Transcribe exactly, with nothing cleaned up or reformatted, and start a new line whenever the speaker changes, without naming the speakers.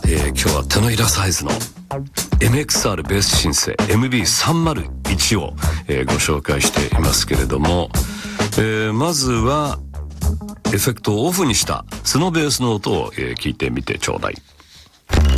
えー、今日は手のひらサイズの エムエックスアール ベースシンセ エムビーさんまるいち を、えー、ご紹介していますけれども、えー、まずはエフェクトをオフにした素のベースの音を、えー、聞いてみてちょうだい。